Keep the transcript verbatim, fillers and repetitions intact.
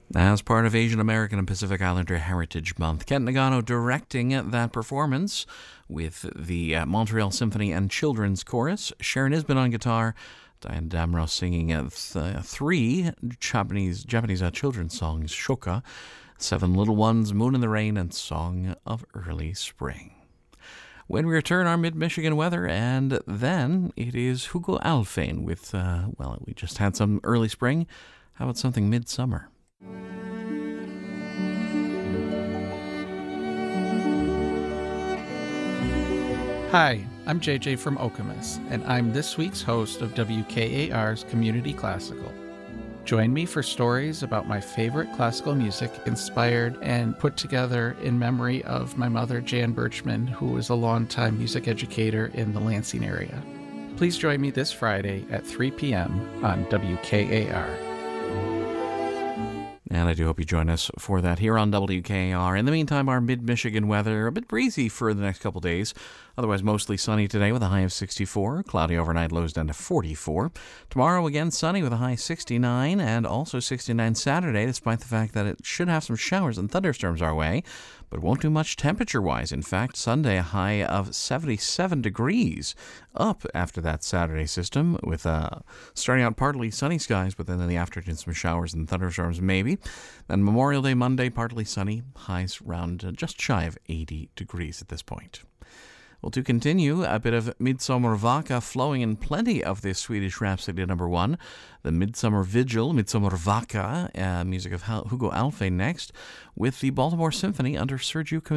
As part of Asian American and Pacific Islander Heritage Month, Kent Nagano directing that performance with the uh, Montreal Symphony and Children's Chorus, Sharon Isbin on guitar, Diane Damrow singing uh, th- three Japanese, Japanese uh, children's songs, Shoka, Seven Little Ones, Moon in the Rain, and Song of Early Spring. When we return, our mid-Michigan weather, and then it is Hugo Alfvén with, uh, well, we just had some early spring. How about something midsummer? Hi, I'm J J from Okemos, and I'm this week's host of W K A R's Community Classical. Join me for stories about my favorite classical music, inspired and put together in memory of my mother, Jan Birchman, who was a longtime music educator in the Lansing area. Please join me this Friday at three p.m. on W K A R. And I do hope you join us for that here on W K A R. In the meantime, our mid-Michigan weather, a bit breezy for the next couple days. Otherwise, mostly sunny today with a high of sixty-four. Cloudy overnight, lows down to forty-four. Tomorrow, again, sunny with a high sixty-nine, and also sixty-nine Saturday, despite the fact that it should have some showers and thunderstorms our way, but won't do much temperature-wise. In fact, Sunday, a high of seventy-seven degrees, up after that Saturday system, with uh, starting out partly sunny skies, but then in the afternoon, some showers and thunderstorms maybe. Then Memorial Day Monday, partly sunny, highs around uh, just shy of eighty degrees at this point. Well, to continue, a bit of Midsummer Vaka flowing in plenty of this Swedish Rhapsody number one. The Midsummer Vigil, Midsummer Vaka, uh, music of Hugo Alfvén next, with the Baltimore Symphony under Sergio